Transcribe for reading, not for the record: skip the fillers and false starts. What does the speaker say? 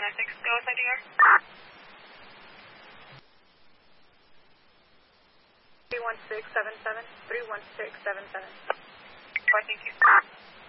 906, go with IDR. 31677. 31677. 4, thank you.